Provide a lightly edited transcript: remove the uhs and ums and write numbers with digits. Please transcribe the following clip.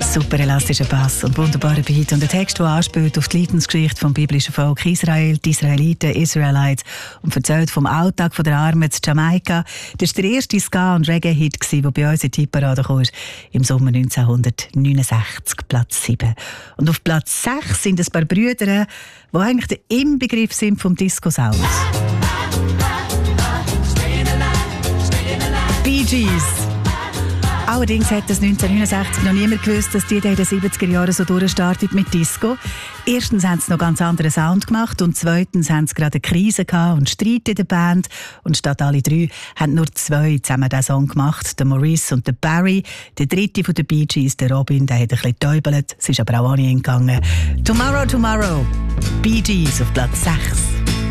Super elastischer Bass und wunderbarer Beat und der Text, der anspielt auf die Leidensgeschichte vom biblischen Volk Israel, die Israeliten, Israelites und erzählt vom Alltag der Armen zu Jamaika. Das war der erste Ska- und Reggae-Hit, der bei uns in die Hitparade kam, im Sommer 1969, Platz 7. Und auf Platz 6 sind ein paar Brüder, die eigentlich der Inbegriff sind vom Disco-Sound. Bee Gees. Allerdings hat es 1969 noch niemand gewusst, dass die in den 70er Jahren so durchstartet mit Disco. Erstens haben sie noch ganz anderen Sound gemacht und zweitens haben sie gerade eine Krise gehabt und Streit in der Band. Und statt alle drei haben nur zwei zusammen diesen Song gemacht, der Maurice und der Barry. Der dritte von den Bee Gees, der Robin, der hat ein bisschen getäubelt. Es ist aber auch nicht gegangen. Tomorrow, Tomorrow. Bee Gees auf Platz 6.